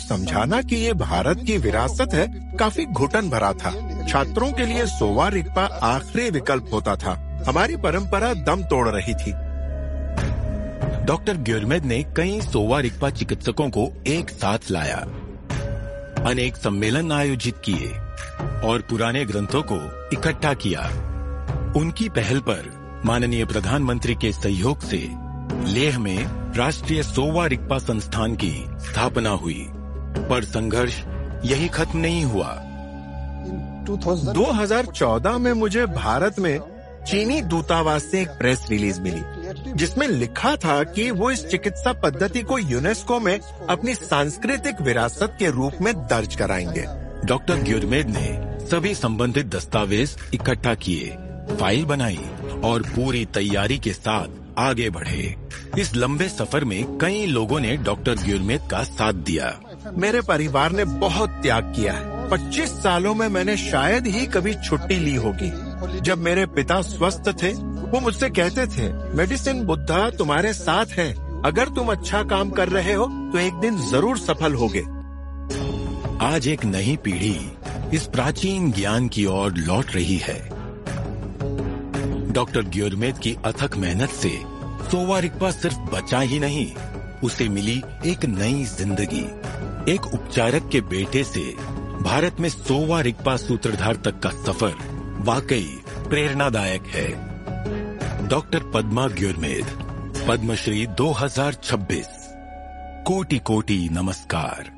समझाना कि ये भारत की विरासत है काफी घुटन भरा था। छात्रों के लिए सोवा रिगपा आखिरी विकल्प होता था। हमारी परंपरा दम तोड़ रही थी। डॉक्टर ग्युरमेद ने कई सोवा रिगपा चिकित्सकों को एक साथ लाया, अनेक सम्मेलन आयोजित किए और पुराने ग्रंथों को इकट्ठा किया। उनकी पहल पर माननीय प्रधानमंत्री के सहयोग से लेह में राष्ट्रीय सोवा रिगपा संस्थान की स्थापना हुई। पर संघर्ष यही खत्म नहीं हुआ। 2014 में मुझे भारत में चीनी दूतावास से एक प्रेस रिलीज मिली, जिसमें लिखा था कि वो इस चिकित्सा पद्धति को यूनेस्को में अपनी सांस्कृतिक विरासत के रूप में दर्ज कराएंगे। डॉक्टर ग्युरमेद ने सभी संबंधित दस्तावेज इकट्ठा किए, फाइल बनाई और पूरी तैयारी के साथ आगे बढ़े। इस लंबे सफर में कई लोगों ने डॉक्टर ग्युरमेद का साथ दिया। मेरे परिवार ने बहुत त्याग किया है। 25 सालों में मैंने शायद ही कभी छुट्टी ली होगी। जब मेरे पिता स्वस्थ थे, वो मुझसे कहते थे, मेडिसिन बुद्धा तुम्हारे साथ है। अगर तुम अच्छा काम कर रहे हो तो एक दिन जरूर सफल होगे। आज एक नई पीढ़ी इस प्राचीन ज्ञान की ओर लौट रही है। डॉक्टर ग्युरमेद की अथक मेहनत से सोवा रिगपा सिर्फ बचा ही नहीं, उसे मिली एक नई जिंदगी। एक उपचारक के बेटे से भारत में सोवा रिगपा सूत्रधार तक का सफर वाकई प्रेरणादायक है। डॉक्टर पद्मा ग्युरमेद, पद्मश्री 2026। कोटि कोटि नमस्कार।